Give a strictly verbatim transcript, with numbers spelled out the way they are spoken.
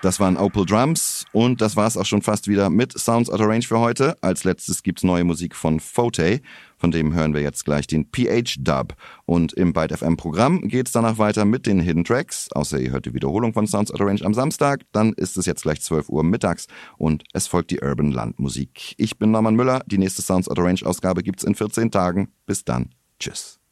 Das waren Opal Drums und das war's auch schon fast wieder mit Sounds Out of Range für heute. Als letztes gibt's neue Musik von Fote, von dem hören wir jetzt gleich den P H-Dub. Und im Byte F M-Programm geht's danach weiter mit den Hidden Tracks, außer ihr hört die Wiederholung von Sounds Out of Range am Samstag, dann ist es jetzt gleich zwölf Uhr mittags und es folgt die Urban Landmusik. Ich bin Norman Müller, die nächste Sounds Out of Range Ausgabe gibt's in vierzehn Tagen. Bis dann, tschüss.